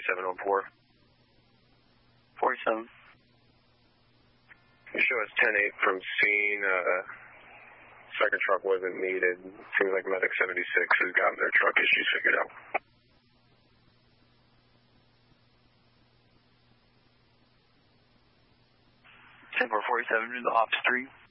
47 on 4. 47. You show us 10-8 from scene. Second truck wasn't needed. Seems like Medic 76 has gotten their truck issues figured out. 10-4-47 to the Ops 3.